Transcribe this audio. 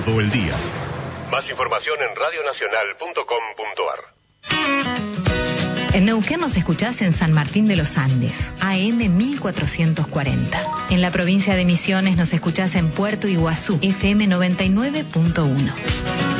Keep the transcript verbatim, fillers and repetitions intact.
todo el día. Más información en radionacional punto com punto ar. En Neuquén nos escuchás en San Martín de los Andes, A M mil cuatrocientos cuarenta. En la provincia de Misiones nos escuchás en Puerto Iguazú, F M noventa y nueve punto uno.